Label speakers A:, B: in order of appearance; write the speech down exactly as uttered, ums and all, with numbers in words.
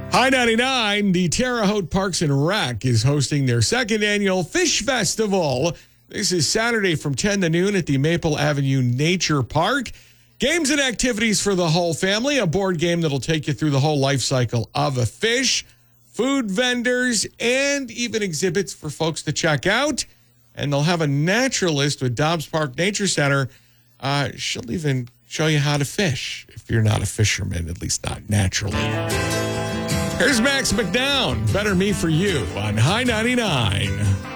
A: High ninety-nine, the Terre Haute Parks and Rec is hosting their second annual Fish Festival. This is Saturday from ten to noon at the Maple Avenue Nature Park. Games and activities for the whole family, a board game that'll take you through the whole life cycle of a fish, food vendors, and even exhibits for folks to check out. And they'll have a naturalist with Dobbs Park Nature Center. Uh, she'll even show you how to fish if you're not a fisherman, at least not naturally. Here's Max McDowell, Better Me For You on High ninety-nine.